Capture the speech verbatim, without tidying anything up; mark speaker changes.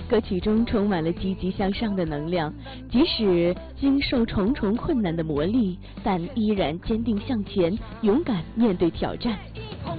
Speaker 1: 歌曲中充满了积极向上的能量，即使经受重重困难的磨砺，但依然坚定向前，勇敢面对挑战。